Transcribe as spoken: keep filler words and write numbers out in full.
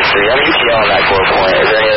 three. I'm U T L on that core point. Is there any